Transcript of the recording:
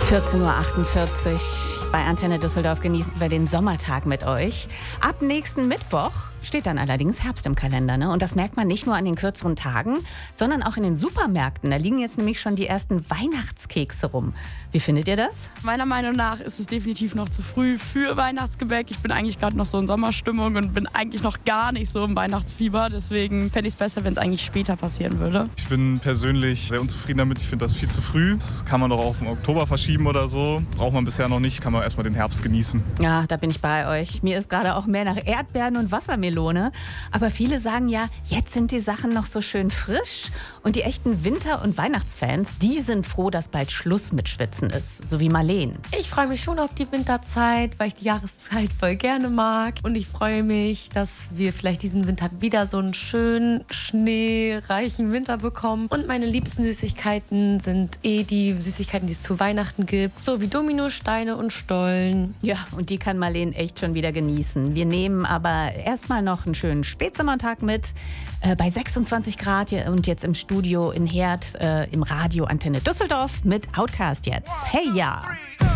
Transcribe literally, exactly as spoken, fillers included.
vierzehn Uhr achtundvierzig bei Antenne Düsseldorf genießen wir den Sommertag mit euch. Ab nächsten Mittwoch steht dann allerdings Herbst im Kalender, ne? Und das merkt man nicht nur an den kürzeren Tagen, sondern auch in den Supermärkten. Da liegen jetzt nämlich schon die ersten Weihnachtskekse rum. Wie findet ihr das? Meiner Meinung nach ist es definitiv noch zu früh für Weihnachtsgebäck. Ich bin eigentlich gerade noch so in Sommerstimmung und bin eigentlich noch gar nicht so im Weihnachtsfieber. Deswegen fände ich es besser, wenn es eigentlich später passieren würde. Ich bin persönlich sehr unzufrieden damit. Ich finde das viel zu früh. Das kann man doch auf den Oktober verschieben oder so. Braucht man bisher noch nicht. Kann man erstmal den Herbst genießen. Ja, da bin ich bei euch. Mir ist gerade auch mehr nach Erdbeeren und Wassermelone. Aber viele sagen ja, jetzt sind die Sachen noch so schön frisch. Und die echten Winter- und Weihnachtsfans, die sind froh, dass bald Schluss mit Schwitzen ist. So wie Marleen. Ich freue mich schon auf die Winterzeit, weil ich die Jahreszeit voll gerne mag. Und ich freue mich, dass wir vielleicht diesen Winter wieder so einen schönen, schneereichen Winter bekommen. Und meine liebsten Süßigkeiten sind eh die Süßigkeiten, die es zu Weihnachten gibt. So wie Dominosteine und Stollen. Ja, und die kann Marleen echt schon wieder genießen. Wir nehmen aber erstmal noch einen schönen Spätsommertag mit. Äh, bei sechsundzwanzig Grad und jetzt im Studio in Herd, äh, im Radio Antenne Düsseldorf mit Outcast jetzt. Hey ja!